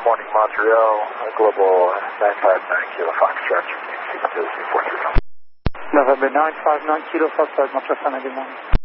morning, Montreal, Global 959 Kilo Foxtrot, 62043. November 959 Kilo Foxtrot, Montreal, good morning.